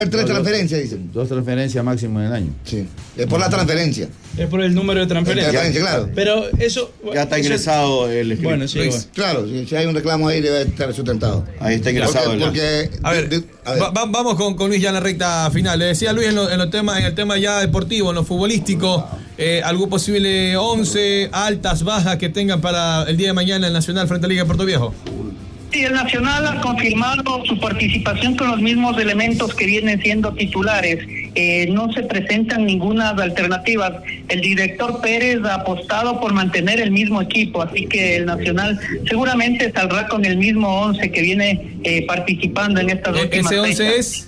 3 transferencias, dicen. 2 transferencias máximo en el año. Sí. Es por la transferencia. Es por el número de transferencias. Claro. Pero eso... Ya está ingresado el escrito. Bueno, sí. Claro, si hay un reclamo ahí debe estar sustentado. Ahí está ingresado. Porque a ver, vamos con Luis ya en la recta final. Le decía Luis en el tema ya deportivo, en lo futbolístico, algún posible 11, altas, bajas que tengan para el día de mañana el Nacional frente a Liga de Puerto Viejo. Sí, el Nacional ha confirmado su participación con los mismos elementos que vienen siendo titulares. No se presentan ninguna alternativas. El director Pérez ha apostado por mantener el mismo equipo, así que el Nacional seguramente saldrá con el mismo 11 que viene participando en estas últimas fechas. ¿Ese 11 es?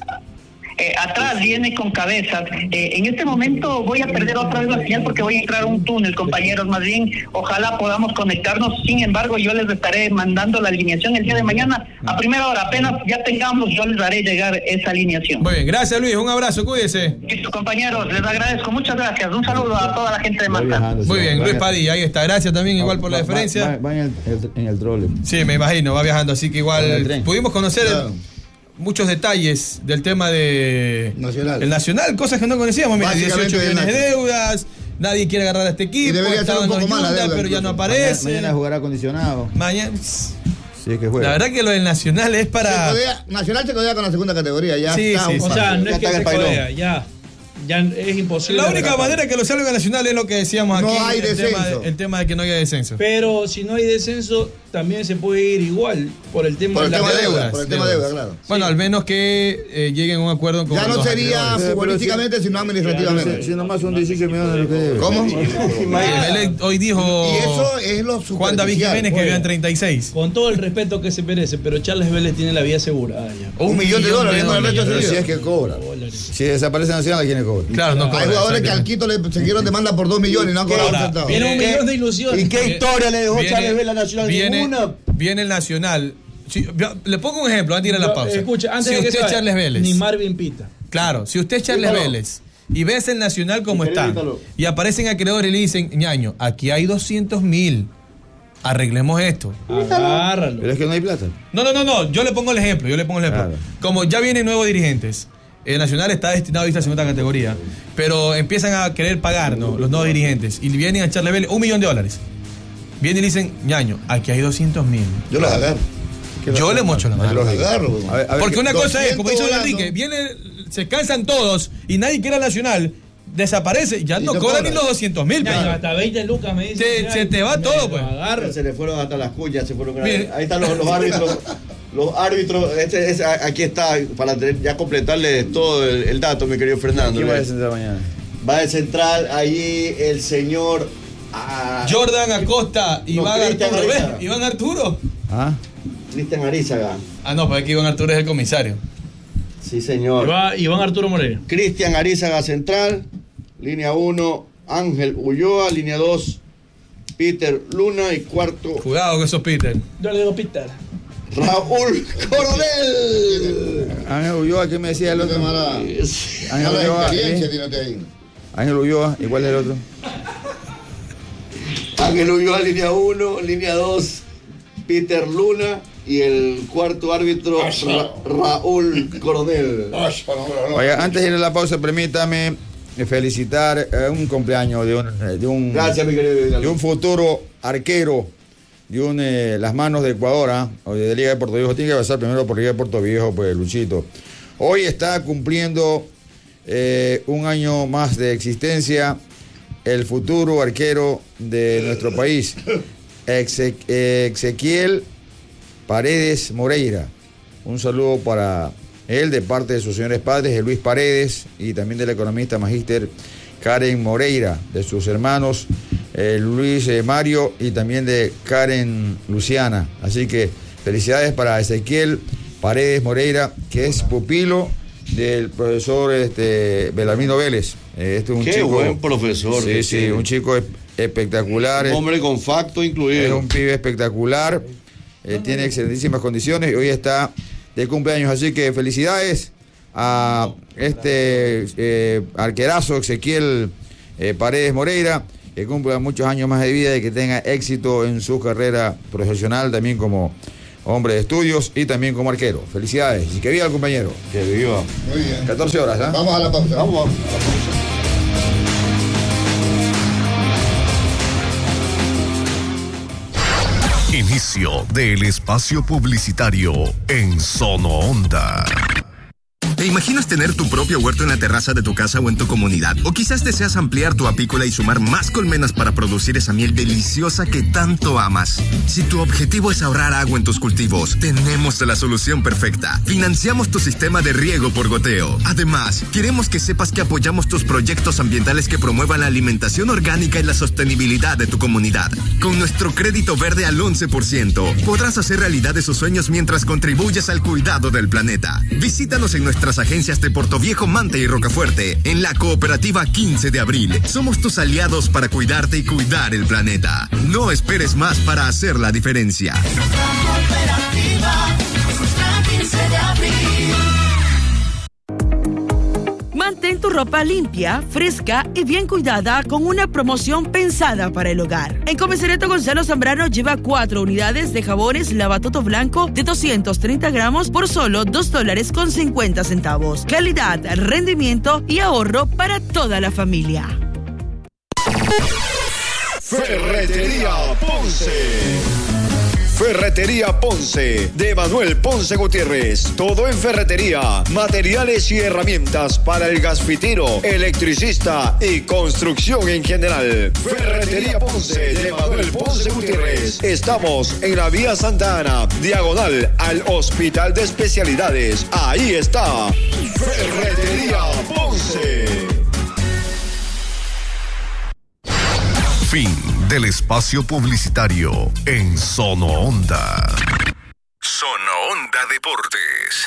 Atrás viene con Cabezas. En este momento voy a perder otra vez la señal porque voy a entrar a un túnel, compañeros. Más bien, ojalá podamos conectarnos. Sin embargo, yo les estaré mandando la alineación el día de mañana a primera hora. Apenas ya tengamos, yo les haré llegar esa alineación. Muy bien, gracias Luis. Un abrazo, cuídese. Listo, compañeros, les agradezco. Muchas gracias. Un saludo a toda la gente de Malta. Muy bien, Luis Padilla, ahí está. Gracias también, igual por la deferencia. Va en el trole. Sí, me imagino, va viajando, así que igual pudimos conocer muchos detalles del tema de el Nacional, cosas que no conocíamos. Mira, 18 millones de deudas, nadie quiere agarrar a este equipo, y debería ser un poco más la deuda, pero ya no aparece. Mañana jugará acondicionado. Mañana. Sí, que juega. La verdad que lo del Nacional es para... Nacional se codea con la segunda categoría, ya está. O sea, no es que se codea, ya es imposible. La única manera que lo salga Nacional es lo que decíamos aquí. No hay descenso. El tema de que no haya descenso. Pero si no hay descenso, también se puede ir igual por el tema de la deuda. Por el tema de deuda, claro. Bueno, al menos que lleguen a un acuerdo con ya no sería futbolísticamente, sino administrativamente. Si nomás son 18 millones de lo que debe. ¿Cómo? Hoy dijo y eso es lo Juan David Jiménez que vive en 36. Con todo el respeto que se merece, pero Charles Vélez tiene la vía asegurada ya. $1 millón no el resto si es que cobra. Si desaparece Nacional, ¿a quién le cobra? Claro, no cobra. Hay jugadores que al Quito le siguieron demanda por 2 millones y no han cobrado un centavo. Viene $1 millón de ilusiones. ¿Y qué historia le dejó Charles Vélez a Nacional? Viene el Nacional. Le pongo un ejemplo antes de ir a la pausa. Escucha, antes si de que usted es Charles Vélez. Ni Marvin Pita. Claro, si usted es Charles Vélez y ves el Nacional como está y aparecen acreedores y le dicen, ñaño, aquí hay 200.000. Arreglemos esto. Agárralo. Pero es que no hay plata. No. Yo le pongo el ejemplo. Claro. Como ya vienen nuevos dirigentes, el Nacional está destinado a irse a segunda categoría, pero empiezan a querer pagar los nuevos dirigentes y vienen a echarle $1 millón. Vienen y le dicen, ñaño, aquí hay 200.000. Yo los agarro. Yo le mocho la mano. Los agarro. Porque una cosa es, como dice Don Enrique, se cansan todos y nadie quiere al Nacional, desaparece, ya no cobran ni los 200.000. Hasta 20 lucas me dicen. Se te va todo, pues. Se le fueron hasta las cuyas, se fueron. Ahí están los árbitros. Los árbitros, aquí está, para ya completarle todo el dato, mi querido Fernando. ¿Quién va de central mañana? Va de central allí el señor Jordan Acosta, Iván Arturo. ¿Ves? Iván Arturo. Cristian Arizaga. No, pues aquí Iván Arturo es el comisario. Sí, señor. Iván Arturo Moreira. Cristian Arizaga central, línea 1, Ángel Ulloa, línea 2, Peter Luna y cuarto. Cuidado con esos Peter. Yo le digo Peter. Raúl Coronel. Ángel Ulloa, ¿qué me decía el otro? Ángel Ulloa. Ángel Ulloa, ¿y cuál es el otro? Ángel Ulloa, línea 1, línea 2, Peter Luna y el cuarto árbitro Raúl Coronel. Oiga, antes de ir a la pausa, permítame felicitar un cumpleaños de un Gracias, mi querido. De un futuro arquero de las manos de Ecuador, o de Liga de Puerto Viejo. Tiene que pasar primero por Liga de Puerto Viejo, pues Luchito. Hoy está cumpliendo un año más de existencia el futuro arquero de nuestro país, Ezequiel Paredes Moreira. Un saludo para él de parte de sus señores padres, Luis Paredes, y también del economista magíster Karen Moreira, de sus hermanos Luis Mario y también de Karen Luciana. Así que felicidades para Ezequiel Paredes Moreira, que es pupilo del profesor Belarmino Vélez. Qué buen profesor. Sí, un chico espectacular. Un hombre con facto incluido. Es un pibe espectacular. Tiene excelentísimas condiciones y hoy está de cumpleaños. Así que felicidades a arquerazo Ezequiel Paredes Moreira, que cumpla muchos años más de vida y que tenga éxito en su carrera profesional, también como hombre de estudios y también como arquero. Felicidades y que viva el compañero. Que viva. Muy bien. 14 horas, ¿ah? Vamos a la pausa. Vamos. Inicio del espacio publicitario en Sono Onda. ¿Te imaginas tener tu propio huerto en la terraza de tu casa o en tu comunidad? O quizás deseas ampliar tu apícola y sumar más colmenas para producir esa miel deliciosa que tanto amas. Si tu objetivo es ahorrar agua en tus cultivos, tenemos la solución perfecta. Financiamos tu sistema de riego por goteo. Además, queremos que sepas que apoyamos tus proyectos ambientales que promuevan la alimentación orgánica y la sostenibilidad de tu comunidad. Con nuestro crédito verde al 11%, podrás hacer realidad esos sueños mientras contribuyes al cuidado del planeta. Visítanos en nuestras agencias de Portoviejo, Manta y Rocafuerte, en la cooperativa 15 de abril. Somos tus aliados para cuidarte y cuidar el planeta. No esperes más para hacer la diferencia. Mantén tu ropa limpia, fresca y bien cuidada con una promoción pensada para el hogar. En Comisaría Gonzalo Zambrano lleva 4 unidades de jabones Lavatoto Blanco de 230 gramos por solo $2.50. Calidad, rendimiento y ahorro para toda la familia. Ferretería Ponce. Ferretería Ponce, de Manuel Ponce Gutiérrez. Todo en ferretería, materiales y herramientas para el gasfitero, electricista y construcción en general. Ferretería Ponce, de Manuel Ponce Gutiérrez. Estamos en la vía Santa Ana, diagonal al Hospital de Especialidades. Ahí está, Ferretería Ponce. Fin del espacio publicitario en Sono Onda. Sono Onda Deportes.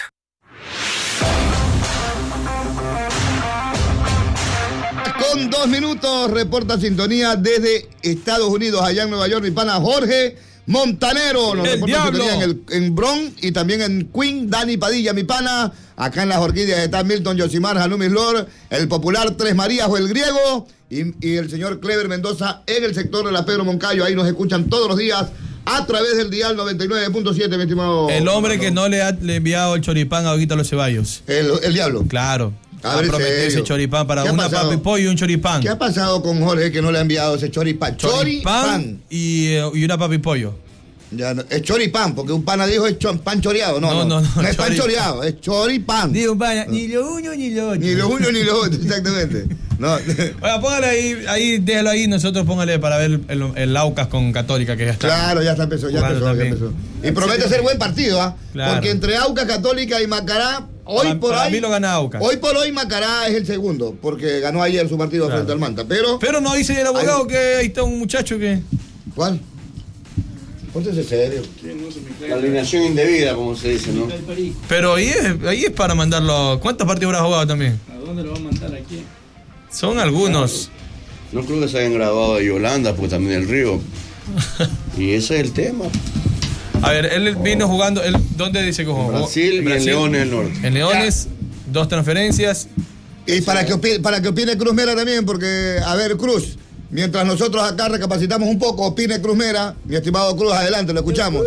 Con 2 minutos, reporta sintonía desde Estados Unidos, allá en Nueva York, mi pana Jorge Montanero. Nos reporta sintonía en Bronx y también en Queen, Dani Padilla, mi pana. Acá en las Orquídeas está Milton Yosimar, Janumis Lord, el popular Tres Marías o el Griego y el señor Clever Mendoza en el sector de la Pedro Moncayo. Ahí nos escuchan todos los días a través del dial 99.7, mi estimado. El hombre que no le ha enviado el choripán a Huguito Los Ceballos. El diablo. Claro. A ver, prometido ese choripán para una papa y pollo y un choripán. ¿Qué ha pasado con Jorge que no le ha enviado ese choripán? Choripán y una papa y pollo. Ya no, es choripán, porque un pana dijo es pan choreado. No es pan choreado, es choripán. Digo un pana, ni lo uno ni lo otro. Ni lo uno ni lo otro, exactamente. No. Oiga, póngale ahí, déjalo ahí, nosotros póngale para ver el Aucas con Católica, que ya está. Claro, ya empezó. Y promete ser buen partido, ¿ah? Claro. Porque entre Aucas, Católica y Macará, para mí lo gana Aucas. Hoy por hoy Macará es el segundo, porque ganó ayer su partido frente al Manta. Pero no dice el abogado que ahí está un muchacho que... ¿Cuál? Póntese serio. La alineación indebida, como se dice, ¿no? Pero ahí es para mandarlo. ¿Cuántos partidos habrá jugado también? ¿A dónde lo va a mandar aquí? Son algunos. No creo que se hayan grabado de Yolanda, pues también el Río. Y ese es el tema. A ver, él vino jugando. ¿Dónde dice que jugó? Brasil y en Leones del Norte. En Leones, 2 transferencias. Y para que opine Cruz Mera también, porque, a ver, Cruz. Mientras nosotros acá recapacitamos un poco, opine Cruz Mera. Mi estimado Cruz, adelante, lo escuchamos.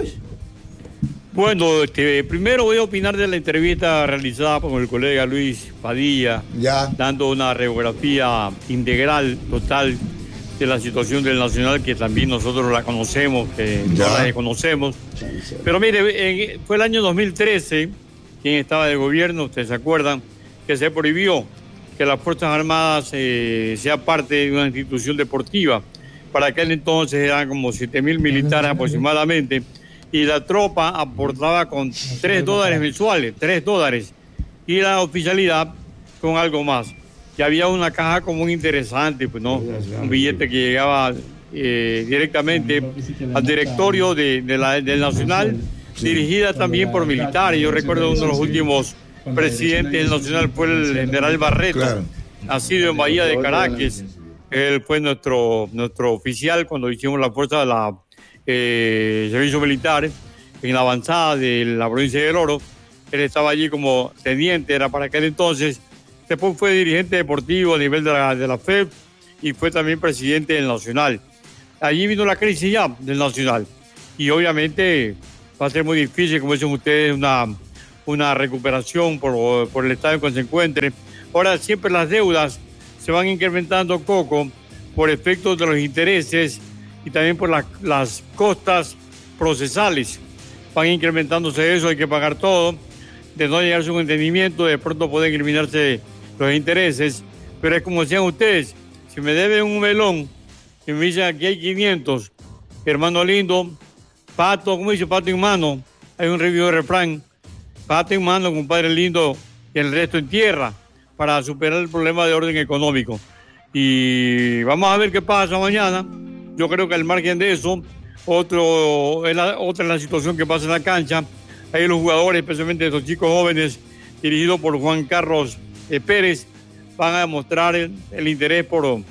Bueno, primero voy a opinar de la entrevista realizada por el colega Luis Padilla, dando una radiografía integral, total, de la situación del Nacional, que también nosotros la conocemos, que no la desconocemos. Pero mire, fue el año 2013, quien estaba de gobierno, ustedes se acuerdan, que se prohibió que las Fuerzas Armadas sea parte de una institución deportiva. Para aquel entonces eran como 7,000 militares aproximadamente, y la tropa aportaba con $3 mensuales, $3, y la oficialidad con algo más. Y había una caja común interesante, pues no, un billete que llegaba directamente al directorio del Nacional, dirigida también por militares. Yo recuerdo uno de los últimos presidente del Nacional fue el general Barreto, nacido en Bahía de Caracas. Él fue nuestro oficial cuando hicimos la fuerza de la servicio militar en la avanzada de la provincia del Oro. Él estaba allí como teniente, era para aquel entonces. Después fue dirigente deportivo a nivel de la FEP y fue también presidente del Nacional. Allí vino la crisis ya del Nacional y obviamente va a ser muy difícil, como dicen ustedes, una recuperación por el estado en que se encuentre. Ahora, siempre las deudas se van incrementando poco por efectos de los intereses y también por las costas procesales. Van incrementándose eso, hay que pagar todo. De no llegarse a un entendimiento, de pronto pueden eliminarse los intereses. Pero es como decían ustedes, si me deben un melón y me dicen aquí hay 500, hermano lindo, pato, como dice, pato en mano, hay un review de refrán, pato en mano, compadre lindo, y el resto en tierra, para superar el problema de orden económico. Y vamos a ver qué pasa mañana. Yo creo que al margen de eso, otra es la situación que pasa en la cancha. Ahí los jugadores, especialmente estos chicos jóvenes, dirigidos por Juan Carlos Pérez, van a demostrar el interés por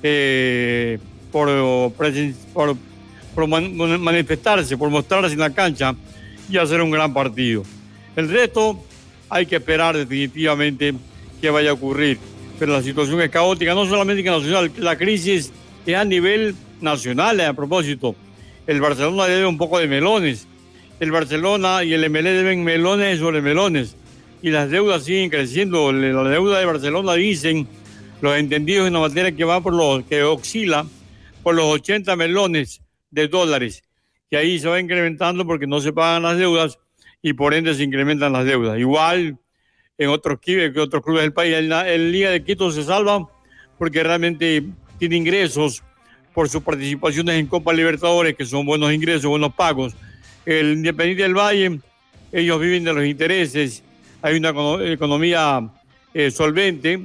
manifestarse, por mostrarse en la cancha y hacer un gran partido. El resto hay que esperar definitivamente que vaya a ocurrir. Pero la situación es caótica, no solamente nacional, la crisis es a nivel nacional. A propósito, el Barcelona debe un poco de melones. El Barcelona y el MLE deben melones sobre melones. Y las deudas siguen creciendo. La deuda de Barcelona, dicen los entendidos en la materia, que oscila por los 80 melones de dólares. Que ahí se va incrementando porque no se pagan las deudas y por ende se incrementan las deudas. Igual en otros clubes del país. El Liga de Quito se salva porque realmente tiene ingresos por sus participaciones en Copa Libertadores, que son buenos ingresos, buenos pagos. El Independiente del Valle, ellos viven de los intereses. Hay una economía solvente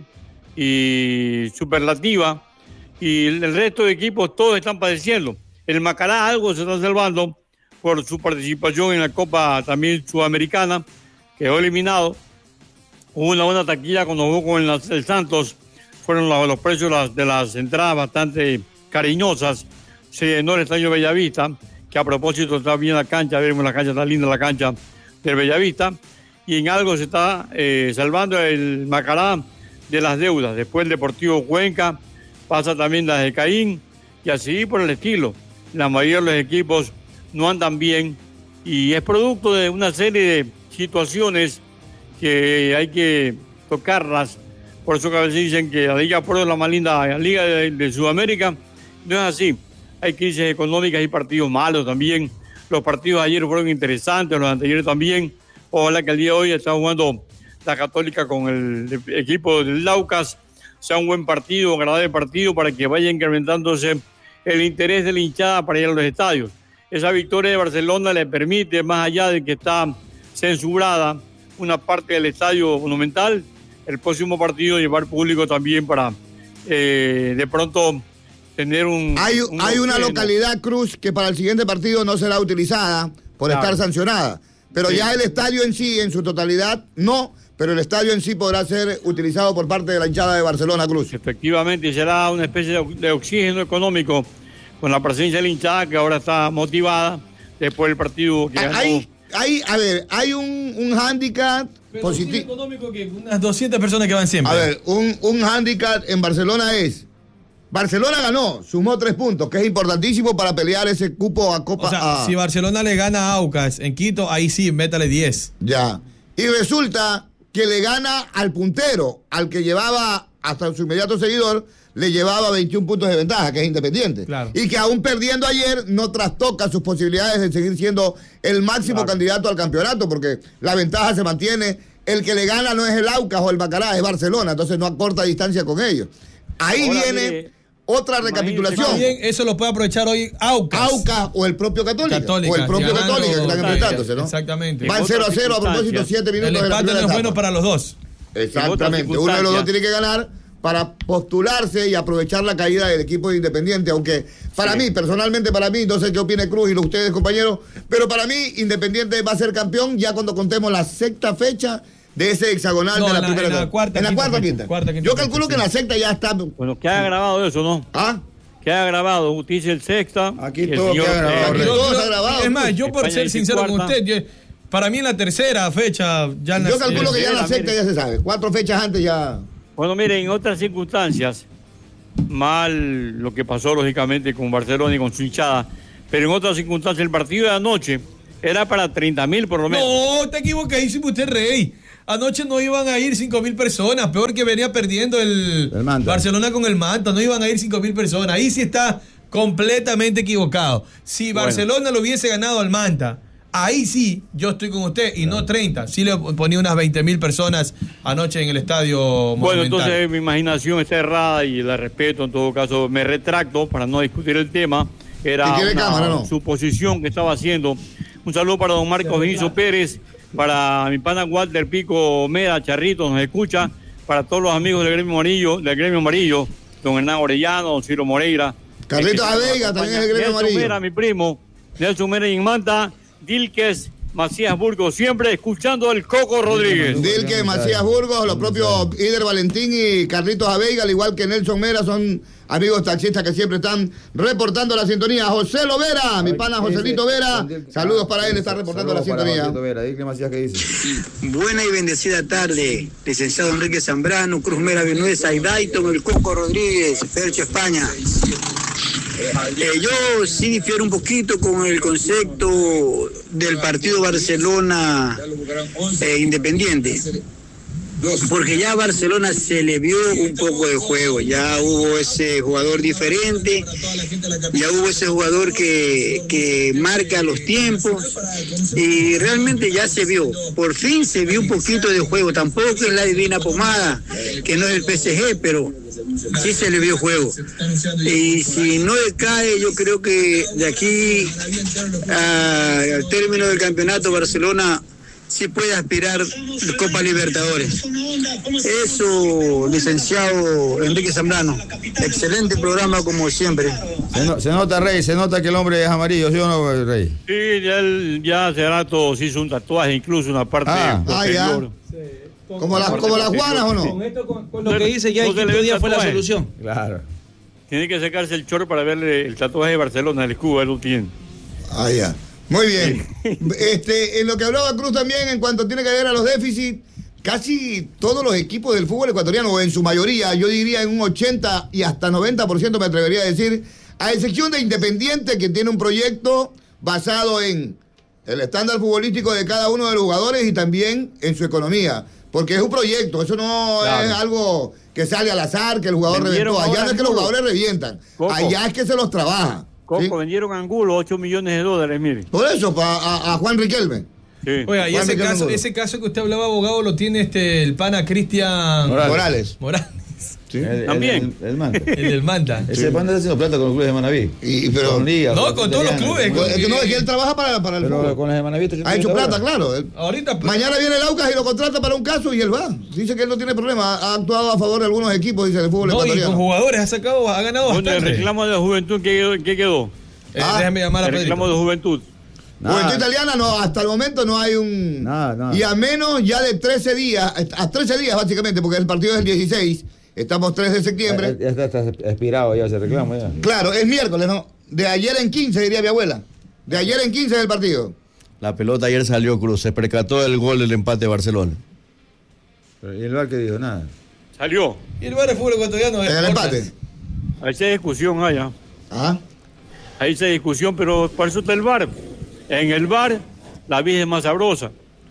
y superlativa, y el resto de equipos todos están padeciendo. El Macará algo se está salvando por su participación en la Copa también Sudamericana, quedó eliminado. Hubo una buena taquilla cuando jugó con el Santos, fueron los precios de las entradas bastante cariñosas. Se llenó el estadio Bellavista, que a propósito está bien la cancha, vemos la cancha, está linda la cancha del Bellavista, y en algo se está salvando el Macará de las deudas. Después el Deportivo Cuenca, pasa también la de Caín, y así por el estilo. La mayoría de los equipos no andan bien, y es producto de una serie de situaciones que hay que tocarlas. Por eso que a veces dicen que la Liga Pro es la más linda liga de Sudamérica. No es así. Hay crisis económicas y partidos malos también. Los partidos de ayer fueron interesantes, los anteriores también. Ojalá que el día de hoy está jugando la Católica con el equipo del Laucas. Sea un buen partido, un agradable partido, para que vaya incrementándose el interés de la hinchada para ir a los estadios. Esa victoria de Barcelona le permite, más allá de que está censurada una parte del Estadio Monumental, el próximo partido llevar público también para de pronto tener Hay una localidad, Cruz, que para el siguiente partido no será utilizada por estar sancionada, pero ya el estadio en sí, en su totalidad, no, pero el estadio en sí podrá ser utilizado por parte de la hinchada de Barcelona, Cruz. Efectivamente, será una especie de oxígeno económico con la presencia de la hinchada, que ahora está motivada después del partido que ganó. Hay un hándicap positivo. Económico que unas 200 personas que van siempre. A ver, un hándicap en Barcelona es: Barcelona ganó, sumó 3 puntos, que es importantísimo para pelear ese cupo a Copa. O sea, si Barcelona le gana a Aucas en Quito, ahí sí, métale 10. Ya. Y resulta que le gana al puntero, al que llevaba hasta su inmediato seguidor, le llevaba 21 puntos de ventaja, que es Independiente. Claro. Y que aún perdiendo ayer, no trastoca sus posibilidades de seguir siendo el máximo candidato al campeonato, porque la ventaja se mantiene. El que le gana no es el Aucas o el Macará, es Barcelona, entonces no acorta distancia con ellos. Ahí ahora viene otra recapitulación. Bien, eso lo puede aprovechar hoy Aucas. Aucas o el propio Católica. O el propio Católica, que están enfrentándose, ¿no? Exactamente. Van 0-0 a propósito, 7 minutos de la primera etapa. El empate no es bueno para los dos. Exactamente. Uno de los dos tiene que ganar para postularse y aprovechar la caída del equipo de Independiente, aunque para mí, personalmente para mí, no sé qué opine Cruz y ustedes, compañeros, pero para mí Independiente va a ser campeón ya cuando contemos la sexta fecha de ese hexagonal de la primera etapa. En la cuarta quinta. Yo calculo que en la sexta ya está. Bueno, queda grabado eso, ¿no? ¿Ah? Queda grabado, usted dice el sexta. Aquí todo queda grabado. Todo está grabado. Es más, yo por ser sincero con usted, para mí en la tercera fecha ya... Yo calculo que ya en la sexta ya se sabe. 4 fechas antes ya... Bueno, miren, en otras circunstancias, mal lo que pasó lógicamente con Barcelona y con su hinchada, pero en otras circunstancias, el partido de anoche Era para 30.000 por lo menos. No, está equivocadísimo usted, Rey. Anoche no iban a ir 5.000 personas, peor que venía perdiendo el Barcelona con el Manta, no iban a ir 5.000 personas. Ahí sí está completamente equivocado. Si Barcelona lo hubiese ganado al Manta, ahí sí, yo estoy con usted, y no 30. Sí le ponía unas 20.000 personas anoche en el estadio Monumental. Bueno, entonces mi imaginación está errada y la respeto, en todo caso me retracto para no discutir el tema. Era una suposición que estaba haciendo. Un saludo para don Marcos Benito Pérez, para mi pana Walter Pico Meda, Charrito, nos escucha, para todos los amigos del Gremio Amarillo, don Hernán Orellano, don Ciro Moreira. Carlitos Aveiga también es el Gremio Amarillo. Nelson Mera, mi primo, Nelson Mera y Manta, Dilques, Macías Burgos, siempre escuchando el Coco Rodríguez. Dilques, Macías Burgos, los propios Ider Valentín y Carlitos Aveiga, al igual que Nelson Mera, son amigos taxistas que siempre están reportando la sintonía. José Lovera, mi pana Joselito Vera, saludos para él, está reportando la sintonía. Dilques Macías, ¿qué dice? Buena y bendecida tarde, licenciado Enrique Zambrano, Cruz Mera Vinuesa y Dayton, el Coco Rodríguez, Percho España. Yo sí difiero un poquito con el concepto del partido Barcelona Independiente, porque ya a Barcelona se le vio un poco de juego, ya hubo ese jugador diferente, ya hubo ese jugador que marca los tiempos y realmente ya se vio, por fin se vio un poquito de juego, tampoco es la divina pomada, que no es el PSG, pero sí se le vio juego. Y si no decae, yo creo que de aquí al término del campeonato Barcelona sí puede aspirar a Copa Libertadores. Eso, licenciado Enrique Zambrano. Excelente programa como siempre. Se nota, Rey, se nota que el hombre es amarillo, ¿sí o no, Rey? Sí, él ya hace rato se hizo un tatuaje, incluso una parte posterior. ¿Como las Juanas o no? Con lo que dice ya, el quinto día fue la solución. Claro. Tiene que sacarse el short para verle el tatuaje de Barcelona, el escudo, él lo tiene. Ah, ya. Muy bien. En lo que hablaba Cruz también, en cuanto tiene que ver a los déficits, casi todos los equipos del fútbol ecuatoriano, o en su mayoría, yo diría en un 80 y hasta 90% me atrevería a decir, a excepción de Independiente, que tiene un proyecto basado en el estándar futbolístico de cada uno de los jugadores y también en su economía. Porque es un proyecto, eso no es algo que sale al azar, que el jugador reventó. Allá no es que los jugadores revientan, allá es que se los trabaja. ¿Sí? Vendieron a Angulo $8 millones, mire. Por eso, a Juan Riquelme. Sí. Oiga, y ese caso que usted hablaba, abogado, lo tiene el pana Cristian Morales. ¿Sí? También. El Manta. El del Manta. Ese pan está haciendo plata con los clubes de Manaví. Pero con Liga, no, con todos los clubes. Es que él trabaja para el fútbol. Con los de Manaví ha hecho plata, claro. Ahorita, mañana viene el Aucas y lo contrata para un caso y él va. Dice que él no tiene problema. Ha actuado a favor de algunos equipos, dice, del fútbol ecuatoriano. Y con jugadores ha ganado bastante. El reclamo de la Juventud, ¿qué quedó? Déjame llamar a Pedrito. El reclamo de Juventud. Juventud Italiana, no, hasta el momento no hay un... Nada. Y a menos ya de 13 días, a 13 días básicamente, porque el partido es el 16, estamos 3 de septiembre. Ya está expirado ya ese reclamo ya. Claro, es miércoles, ¿no? De ayer en 15, diría mi abuela. De ayer en 15 del partido. La pelota ayer salió Cruz, se percató del gol del empate de Barcelona. ¿Y el VAR qué dijo? Nada. Salió. Y el VAR es fútbol ecuatoriano. El empate. Ahí se discusión allá. Ajá. Ahí se discusión, pero para eso está el VAR. En el VAR, la vida es más sabrosa.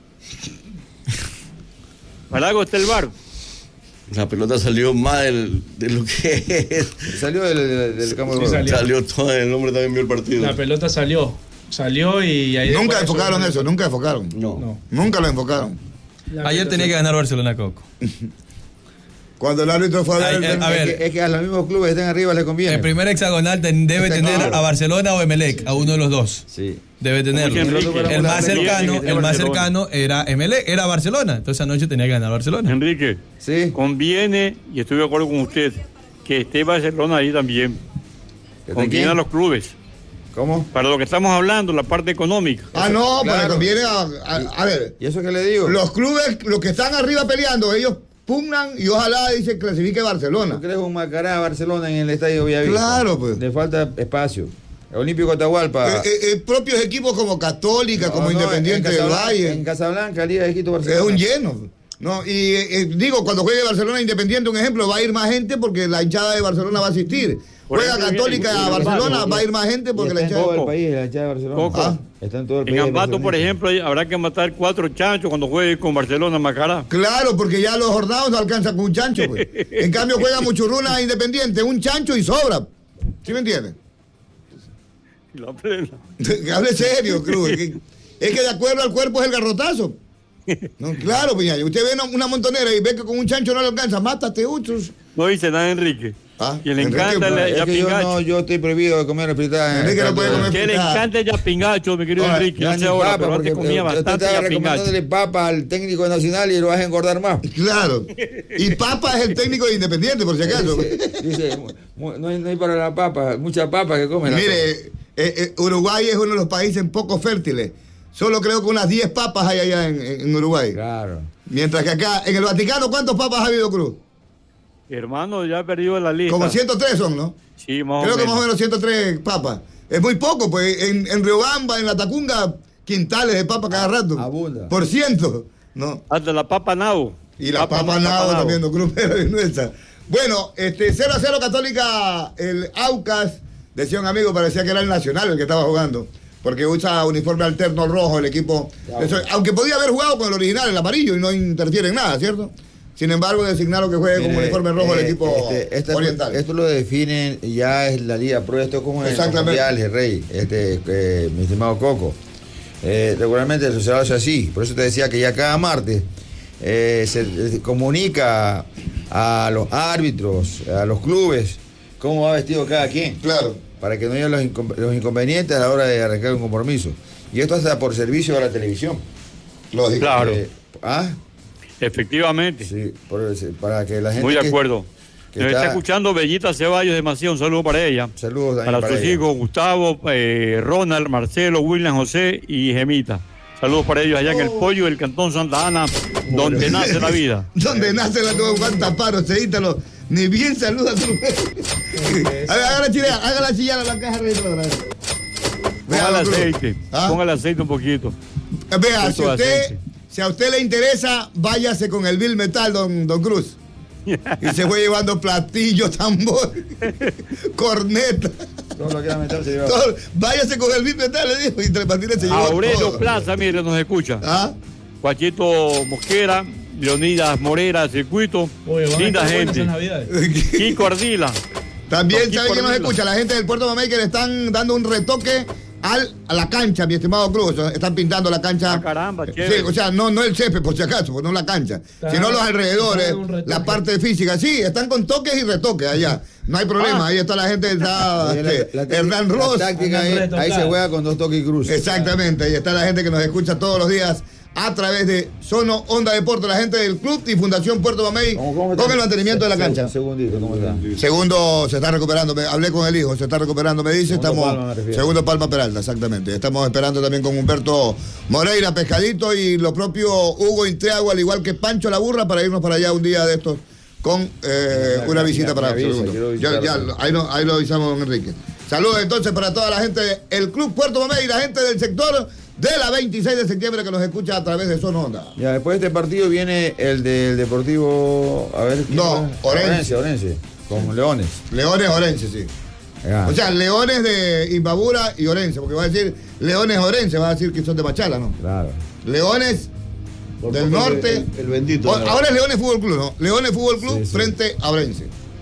Para algo está el VAR. La pelota salió más de lo que es. Salió del campo de juego. Salió todo, el hombre también vio el partido. La pelota salió y ahí... Nunca enfocaron eso, nunca enfocaron. No. Nunca lo enfocaron. Ayer tenía que ganar Barcelona, Coco. Cuando el árbitro fue a ver, es que a los mismos clubes que estén arriba les conviene. El primer hexagonal debe tener a Barcelona o Emelec, a uno de los dos. Sí. Debe tenerlo. El más cercano era Emelec, era Barcelona. Entonces anoche tenía que ganar Barcelona. Enrique, sí. Conviene, y estoy de acuerdo con usted, que esté Barcelona ahí también. Conviene a los clubes. ¿Cómo? Para lo que estamos hablando, la parte económica. No, claro. Pero conviene a ver. ¿Y eso qué le digo? Los clubes, los que están arriba peleando, ellos pugnan y ojalá dice clasifique Barcelona. ¿Tú crees un Macará Barcelona en el estadio Villavista? Claro, pues. Le falta espacio. El Olímpico Atahualpa. Propios equipos como Católica, como Independiente del Valle. En Casablanca, Liga de Quito, Barcelona. Es un lleno. No, y digo, cuando juegue Barcelona Independiente, un ejemplo, va a ir más gente porque la hinchada de Barcelona va a asistir. Juega Católica a Barcelona, va a ir más gente porque la hinchada todo el país, la hinchada de Barcelona. Está en todo el país. En Ambato, por ejemplo, habrá que matar 4 chanchos cuando juegue con Barcelona Macará. Claro, porque ya los jornados no alcanzan con un chancho, pues. En cambio juega Muchurruna Independiente, un chancho y sobra. ¿Sí me entiendes? La plena. Hable serio, Cruz. Es que de acuerdo al cuerpo es el garrotazo. No, claro, Piñaño. Usted ve una montonera y ve que con un chancho no le alcanza. Mátate, Uchus. No dice nada, Enrique. Que le encanta el yapingacho. Yo estoy prohibido de comer fritada. Enrique no puede comer fritada. Que le encanta el yapingacho, mi querido Enrique. No sé ahora, pero antes comía bastante yapingacho. recomendándole papa al técnico nacional y lo vas a engordar más. Claro. Y Papa es el técnico de Independiente, por si acaso. Dice no hay para la papa, mucha papa que comen. Mire, Uruguay es uno de los países poco fértiles. Solo creo que unas 10 papas hay allá en Uruguay. Claro. Mientras que acá, en el Vaticano, ¿cuántas papas ha habido, Cruz? Hermano, ya he perdido la lista. Como 103 son, ¿no? Sí, más Creo o menos. que más o menos 103 papas. Es muy poco, pues en Riobamba, en La Tacunga, quintales de papas cada rato. Abunda. Por ciento, ¿no? Hasta la papa nao. Y la papa nao también, no Cruz, pero es nuestra. Bueno, 0-0 Católica, el Aucas, decía un amigo, parecía que era el Nacional el que estaba jugando. Porque usa uniforme alterno rojo el equipo. Eso, aunque podía haber jugado con el original, el amarillo, y no interfiere en nada, ¿cierto? Sin embargo, designaron que juegue con uniforme rojo el equipo oriental. Esto lo definen, ya es la Liga Pro, esto es como en el Mundial, el Rey, mi estimado Coco. Regularmente el se hace así, por eso te decía que ya cada martes se comunica a los árbitros, a los clubes, cómo va vestido cada quien. Claro. Para que no haya los inconvenientes a la hora de arrancar un compromiso. Y esto hasta por servicio a la televisión. Lógico. Claro. ¿Ah? Efectivamente. Sí, para que la gente... Muy de acuerdo. Nos está escuchando Bellita Ceballos de Macías, un saludo para ella. Saludos también para sus hijos, Gustavo, Ronald, Marcelo, William, José y Gemita. Saludos para ellos allá en el Pollo del Cantón Santa Ana, donde nace la vida. Donde nace la vida, cuánta paro, Ceítalo. Ni bien saluda a tu haga la chillada a la caja de otra vez. Póngale aceite. Póngale aceite un poquito. Vea, si a usted le interesa, váyase con el Bill Metal, don Cruz. Y se fue llevando platillos, tambor, corneta. Todo lo que era metal se lleva. Váyase con el Bill Metal, le dijo, y Tres Patines se llevó Aurelio todo. Plaza, mire, nos escucha. Guachito Mosquera, Leonidas Morera, Circuito, linda gente. Kiko Ardila. También sabe que nos escucha la gente del Puerto Mamey que le están dando un retoque a la cancha, mi estimado Cruz. Están pintando la cancha. Caramba, chévere. Sí, o sea, no el césped, por si acaso, no la cancha, sino los alrededores, la parte física. Sí, están con toques y retoques allá. No hay problema, ahí está la gente, está Hernán Ross. Ahí se juega con 2 toques y cruz. Exactamente, ahí está la gente que nos escucha todos los días a través de Sono Onda Deporte, la gente del club y Fundación Puerto Mamey con el mantenimiento de la cancha. Segundito, ¿cómo está? Segundo se está recuperando, hablé con el hijo, se está recuperando, me dice, segundo Palma Peralta, exactamente. Estamos esperando también con Humberto Moreira, Pescadito y lo propio Hugo Intreago, al igual que Pancho la Burra, para irnos para allá un día de estos con una visita para segundo. Ahí lo avisamos, don Enrique. Saludos entonces para toda la gente del Club Puerto Mamey y la gente del sector de la 26 de septiembre que nos escucha a través de Sono Onda. Ya, después de este partido viene el del Deportivo... A ver, Orense. Con Leones. Leones Orense, sí. O sea, Leones de Imbabura y Orense, porque va a decir Leones Orense, va a decir que son de Machala, ¿no? Claro. Leones del norte. El bendito. Ahora es Leones Fútbol Club, ¿no? Leones Fútbol Club frente a Orense.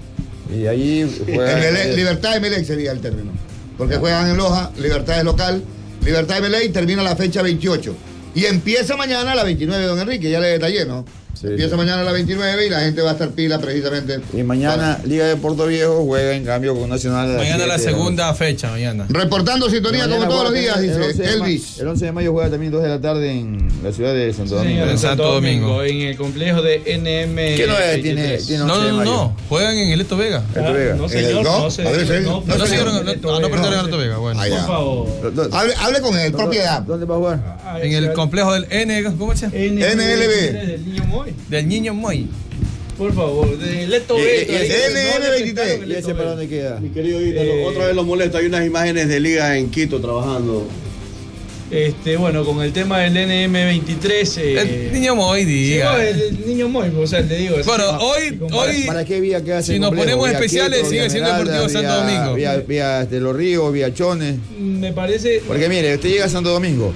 Y allí Libertad de Melec sería el término. Porque juegan en Loja, Libertad es local. Libertad de Melec termina la fecha 28. Y empieza mañana la 29, don Enrique, ya le detallé, ¿no? Sí, empieza mañana la 29 y la gente va a estar pila precisamente. Y mañana Liga de Puerto Viejo juega en cambio con Nacional. Mañana la segunda fecha, mañana. Reportando sintonía como todos los días, dice Elvis. El 11 de mayo juega también 2 de la tarde en la ciudad de Santo Domingo. En Santo Domingo, en el complejo de NM. ¿Qué no tiene 11 de mayo? No, juegan en el Eto Vega. No, señor, no perdieron el Eto Vega. Bueno, por favor. Hable con él, propiedad. ¿Dónde va a jugar? En el complejo del ¿cómo se llama? NLB. Del Niño Moy. Por favor, del Eto Vega. NN23. ¿Y ese para dónde queda? Mi querido Ítalo, otra vez lo molesto. Hay unas imágenes de Liga en Quito trabajando. Bueno, con el tema del NM23. El niño Moy, diga. Sí, el niño Moy, o sea, le digo. Bueno, hoy ¿Para qué vía que hace? Si nos ponemos especiales, Quito, sigue siendo Deportivo Santo Domingo. Vía Los Ríos, vía Chones. Me parece. Porque mire, usted llega a Santo Domingo.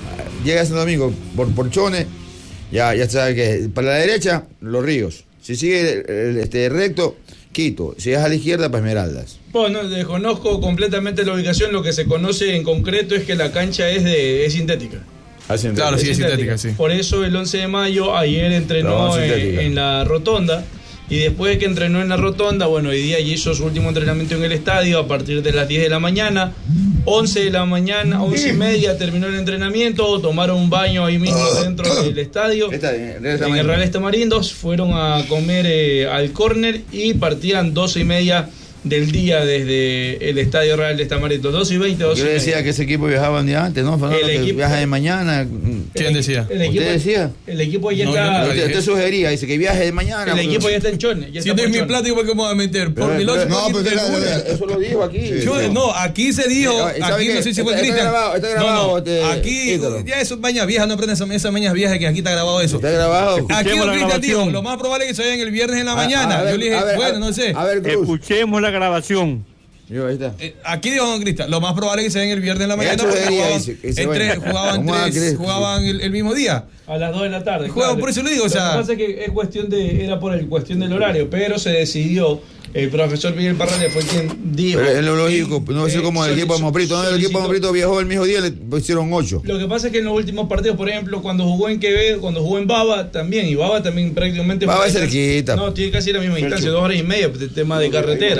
Por Chones, ya sabe que para la derecha, Los Ríos. Si sigue recto, Quito. Si es a la izquierda, para Esmeraldas. Bueno, desconozco completamente la ubicación. Lo que se conoce en concreto es que la cancha es sintética. Claro, sí, es sintética, sí. Por eso el 11 de mayo ayer entrenó en la rotonda. Y después de que entrenó en la rotonda, bueno, hoy día ya hizo su último entrenamiento en el estadio a partir de las 10 de la mañana. 11 de la mañana, 11:30 terminó el entrenamiento, tomaron un baño ahí mismo dentro del estadio. En el Real Estamarindós, fueron a comer al córner y partían 12:30 del día desde el Estadio Real de Estamarindo, 2:20, 2:30. Yo decía que ese equipo viajaba un día antes, ¿no? El equipo viaja de mañana. ¿Quién decía? ¿Usted decía? El equipo ya está. Usted sugería, dice que viaje de mañana. El equipo ya está en Chones. Si no es mi plático, ¿por qué me voy a meter? Por mi lógica. No, pero eso lo dijo aquí. No, aquí se dijo. Aquí no sé si fue Cristian. Está grabado. Aquí, ya eso es mañas viejas, no aprendes esas mañas viejas que aquí está grabado eso. Está grabado. Aquí don Cristian dijo, lo más probable es que se vayan el viernes en la mañana. Yo le dije, bueno, no sé. Escuchemos la grabación. Ahí está. Aquí dijo don Cristian, lo más probable es que se den el viernes en la mañana porque jugaban el mismo día. A las 2 de la tarde. Jugaban, por eso lo digo, o sea. Lo que pasa es que era por cuestión del horario, pero se decidió. El profesor Miguel Parrales fue quien dijo. Pero es lo lógico, no es como el equipo de Moprito. No, el equipo de Moprito viajó el mismo día, le hicieron 8. Lo que pasa es que en los últimos partidos, por ejemplo, cuando jugó en Quevedo, cuando jugó en Baba también, y Baba también prácticamente. Baba es cerquita. No, tiene casi la misma distancia, 2 horas y media, de tema de carretera.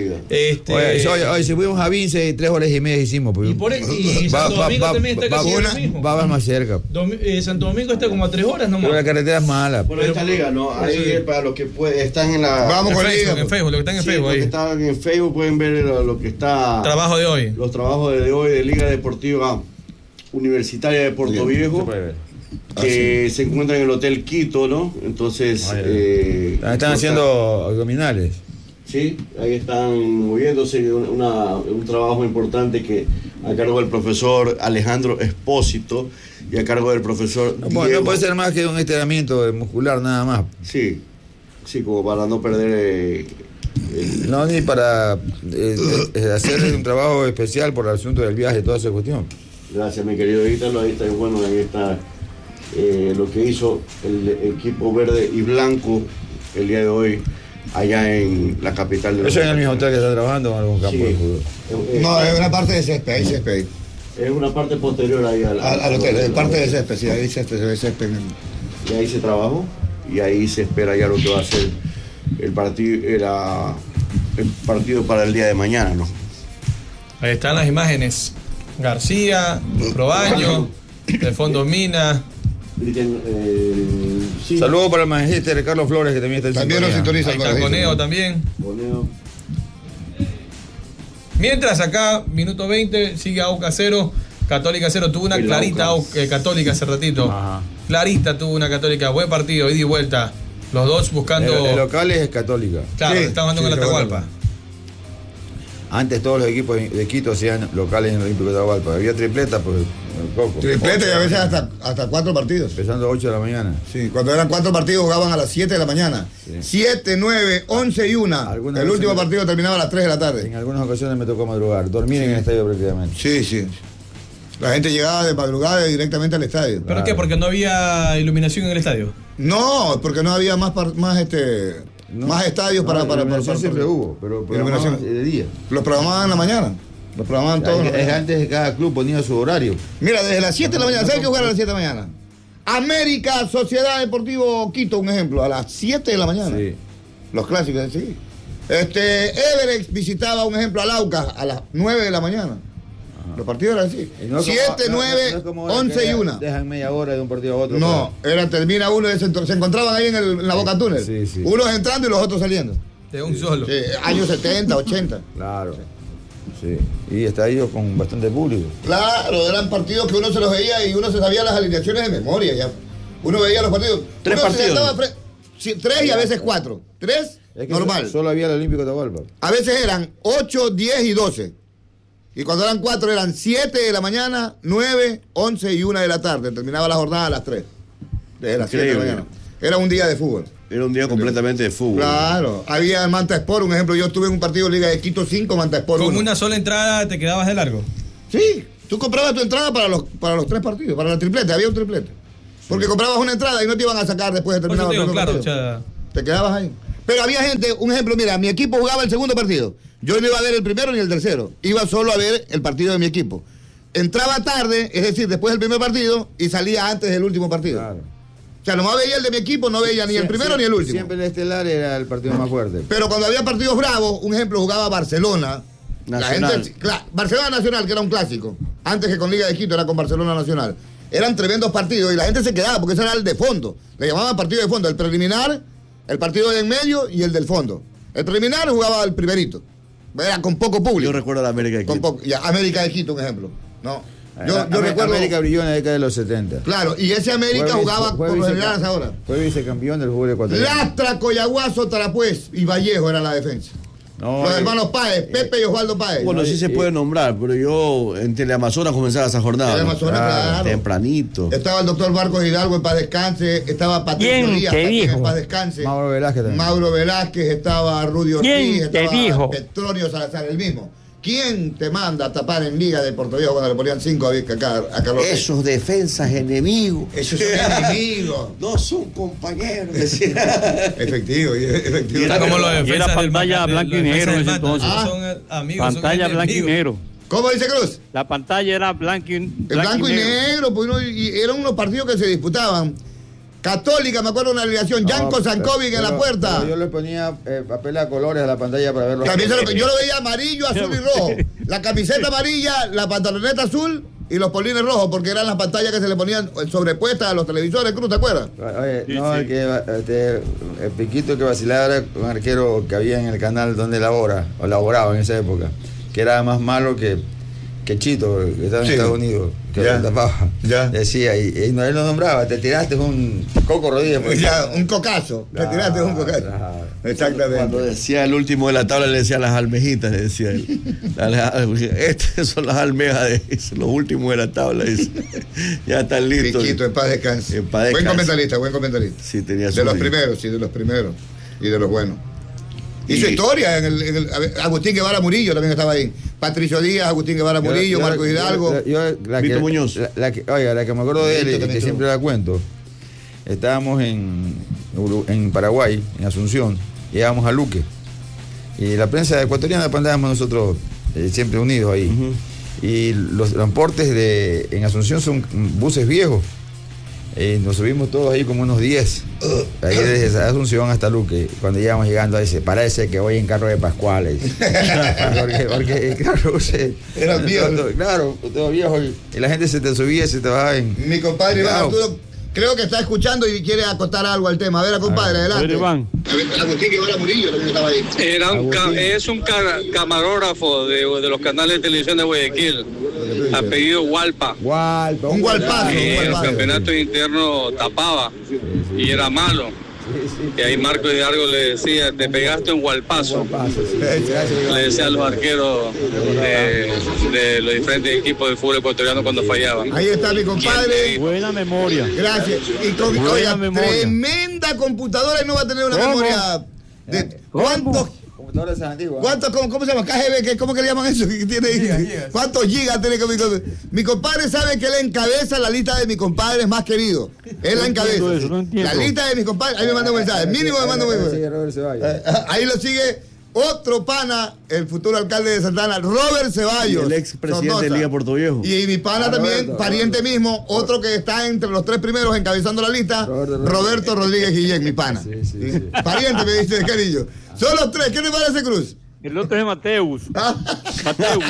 Oye, si fuimos a Vince, 3 horas y media hicimos. Y Santo Domingo también está casi lo mismo. Baba es más cerca. Santo Domingo está como a 3 horas nomás. Pero la carretera es mala. Bueno, esta liga, ¿no? Ahí para los que están en la. Vamos con Facebook, en Facebook, lo que están en Facebook. Los que están en Facebook pueden ver lo que está. Trabajo de hoy. Los trabajos de hoy de Liga Deportiva Universitaria de Puerto Viejo. Que se encuentra en el Hotel Quito, ¿no? Entonces. Están haciendo abdominales. Sí, ahí están moviéndose un trabajo importante que a cargo del profesor Alejandro Espósito y a cargo del profesor Diego. No puede ser más que un estiramiento muscular nada más. Sí, como para no perder... No, ni para hacer un trabajo especial por el asunto del viaje y toda esa cuestión. Gracias, mi querido Ítalo. Ahí está lo que hizo el equipo verde y blanco el día de hoy allá en la capital de ¿Eso es en el mismo hotel que está trabajando en algún campo de fútbol? No, es una parte de césped, Es una parte posterior ahí al hotel, es parte de césped, sí, ahí césped. Y ahí se trabajó y ahí se espera ya lo que va a ser el partido para el día de mañana, ¿no? Ahí están las imágenes. García, Probaño, de fondo Mina. Saludos para el magíster Carlos Flores, que también está en También nos sintoniza. Ahí está Coneo también. Mientras acá, minuto 20, sigue AUCA 0, Católica 0. Tuvo una clarita Católica hace ratito. Ajá. Clarita tuvo una Católica. Buen partido, ida y vuelta. Los dos buscando. El local es Católica. Claro, estaban jugando con la Atahualpa. Antes todos los equipos de Quito hacían locales en el Olímpico de Atahualpa. Había tripleta, pues. Tripleta y a veces hasta 4 partidos. Empezando a 8 de la mañana. Sí, cuando eran 4 partidos jugaban a las 7 de la mañana. Sí. 7, 9, 11 y 1. El último partido terminaba a las 3 de la tarde. En algunas ocasiones me tocó madrugar, dormir en el estadio prácticamente. Sí. La gente llegaba de madrugada directamente al estadio. ¿Pero qué? ¿Porque no había iluminación en el estadio? No, porque no había más estadios para siempre hubo, pero programaban de día. Los programaban en la mañana. Los programaban todos. Antes de cada club ponía su horario. Mira, desde las 7 de la mañana, ¿sabes qué jugar a las 7 de la mañana? América, Sociedad Deportivo Quito, un ejemplo, a las 7 de la mañana. Sí. Los clásicos, sí. Everex visitaba, un ejemplo, al Aucas a las 9 de la mañana. Los partidos eran así. 7, 9, 11 y 1. Dejan media hora de un partido a otro. No, termina uno, se encontraban ahí en la Boca Túnel. Sí. Unos entrando y los otros saliendo. De un solo. Sí, años 70, 80. Claro. Sí. Y estadios con bastante público. Claro, eran partidos que uno se los veía y uno se sabía las alineaciones de memoria. Ya. Uno veía los partidos. 3 partidos. 3 y a veces 4. 3, normal. Solo había el Olímpico de Atahualpa. A veces eran 8, 10 y 12. Y cuando eran 4 eran 7 de la mañana, 9, 11 y 1 de la tarde. Terminaba la jornada a las 3. Desde las 7 de la mañana. Era un día de fútbol. Era un día completamente de fútbol. Claro. Había Manta Sport, un ejemplo. Yo estuve en un partido de Liga de Quito 5, Manta Sport 1. ¿Con una sola entrada te quedabas de largo? Sí. Tú comprabas tu entrada para los 3 partidos, para la triplete. Había un triplete. Porque comprabas una entrada y no te iban a sacar después de terminar el partido. Te quedabas ahí. Pero había gente, un ejemplo, mira, mi equipo jugaba el segundo partido. Yo no iba a ver el primero ni el tercero. Iba solo a ver el partido de mi equipo. Entraba tarde, es decir, después del primer partido, y salía antes del último partido. Claro. O sea, nomás veía el de mi equipo, no veía ni el primero ni el último. Siempre el estelar era el partido más fuerte. Pero cuando había partidos bravos, un ejemplo, jugaba Barcelona. Nacional. La gente, Barcelona Nacional, que era un clásico. Antes que con Liga de Quito era con Barcelona Nacional. Eran tremendos partidos y la gente se quedaba porque ese era el de fondo. Le llamaban partido de fondo. El preliminar, el partido de en medio y el del fondo. El preliminar jugaba el primerito. Era con poco público. Yo recuerdo la América de Quito. América de Quito, un ejemplo. No. Yo recuerdo. América brilló en la década de los 70. Claro, y ese América jugaba por los generales ahora. Fue vicecampeón del fútbol ecuatoriano. Lastra, Coyaguazo, Tarapuez y Vallejo era la defensa. No, los hermanos Páez, Pepe y Osvaldo Páez. Bueno, sí se puede nombrar, pero yo en Teleamazonas comenzaba esa jornada. Teleamazonas, claro. Tempranito. Estaba el doctor Marcos Hidalgo en paz descanse, estaba Patricio Díaz en paz descanse. Mauro Velázquez también. Mauro Velázquez, estaba Rudy Ortiz, estaba Petronio Salazar, el mismo. ¿Quién te manda a tapar en Liga de Puerto Viejo cuando le ponían 5 a Carlos? Esos defensas enemigos. Esos son enemigos. No son compañeros. Efectivo. Era como los defensas. Era pantalla blanco y negro en ese entonces. Son amigos. Pantalla blanco y negro. ¿Cómo dice Cruz? La pantalla era blanco y negro. Pues y eran unos partidos que se disputaban. Católica, me acuerdo de una alineación, Yanko Sankovic en la puerta. Yo le ponía papel a colores a la pantalla para verlo. Yo lo veía amarillo, azul y rojo. La camiseta amarilla, la pantaloneta azul y los polines rojos, porque eran las pantallas que se le ponían sobrepuestas a los televisores. ¿Cruz, te acuerdas? Oye, el Piquito que vacilaba era un arquero que había en el canal donde laboraba en esa época, que era más malo que Chito, que estaba en Estados Unidos, que lo tapaba. Decía, y él lo nombraba, te tiraste un Coco Rodríguez. Un cocazo, te tiraste un cocazo. Exactamente. Cuando decía el último de la tabla, le decía las almejitas, le decía él. Estas son las almejas, los últimos de la tabla. Dice. Ya están listos. Piquito, en paz descanse. Buen comentarista. Sí, tenía de los primeros y de los buenos. Hizo historia Agustín Guevara Murillo también estaba ahí. Patricio Díaz, Agustín Guevara Murillo, Marcos Hidalgo. Víctor Muñoz. La que me acuerdo de él, que siempre la cuento. Estábamos en Paraguay, en Asunción, llegamos a Luque. Y la prensa ecuatoriana andábamos nosotros siempre unidos ahí. Y los transportes en Asunción son buses viejos. Nos subimos todos ahí como unos 10. Ahí desde Asunción hasta Luque. Cuando íbamos llegando, dice, parece que voy en carro de Pascuales. porque claro, eran viejos. Claro, todo viejo. Y la gente se te subía y se te bajaba en. Mi compadre Iván Arturo creo que está escuchando y quiere acotar algo al tema. A ver, compadre, adelante. Iván. Agustín Guevara Murillo también estaba ahí. Es un camarógrafo de los canales de televisión de Guayaquil. Apellido Hualpa. Un Hualpazo. El campeonato interno tapaba y era malo. Y ahí Marco Hidalgo le decía, te pegaste un Hualpazo. Le decía a los arqueros de los diferentes equipos del fútbol ecuatoriano cuando fallaban. Ahí está mi compadre. Buena memoria. Gracias. Y tremenda computadora y no va a tener una memoria de ¿cuántos? ¿Cómo se llama? KGB, ¿cómo que le llaman eso? ¿Cuántos gigas tiene con mi compadre? Sabe que él encabeza la lista de mis compadres más queridos. Él la encabeza. La lista de mis compadres, ahí me manda un mensaje. Mínimo me manda un mensaje. Ahí lo sigue otro pana, el futuro alcalde de Santana, Robert Ceballos. El ex presidente de Liga Puerto Viejo. Y mi pana también, Roberto, pariente mismo, otro que está entre los 3 primeros encabezando la lista, Roberto Rodríguez Guillén, mi pana. Sí. Pariente, me dice, cariño. Son los 3, ¿qué le parece, Cruz? El otro es Mateus. Mateus.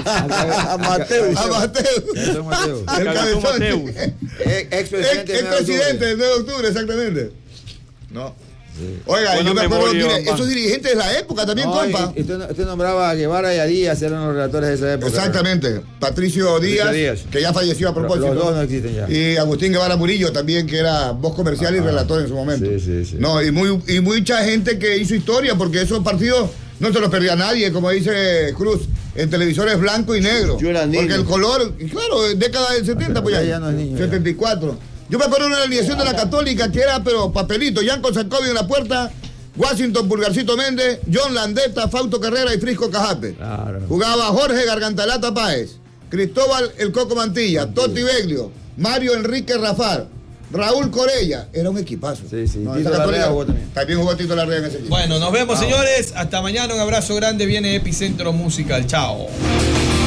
El cabezón. Expresidente del 9 de octubre, exactamente. No. Oiga, yo me acuerdo, esos dirigentes de la época también, compa. Usted nombraba a Guevara y a Díaz, eran los relatores de esa época. Exactamente. Patricio Díaz, que ya falleció a propósito. Los dos no existen ya. Y Agustín Guevara Murillo también, que era voz comercial y relator en su momento. Sí. No, y mucha gente que hizo historia, porque esos partidos no se los perdía nadie, como dice Cruz. en televisores blanco y negro. Yo era niño. Porque el color, claro, década del 70, pues ya no es niño. 74. Yo me acuerdo de una alineación de la Católica que era, pero papelito. Yanko Sancovi en la puerta, Washington Pulgarcito Méndez, John Landeta, Fausto Carrera y Frisco Cajape. Claro. Jugaba Jorge Gargantalata Páez, Cristóbal El Coco Mantilla, Totti Beglio, Mario Enrique Rafar, Raúl Corella. Era un equipazo. Sí, sí. No, Tito Larrea jugó también. También jugó Tito Larrea en ese equipo. Bueno, nos vemos, señores. Hasta mañana. Un abrazo grande. Viene Epicentro Musical. Chao.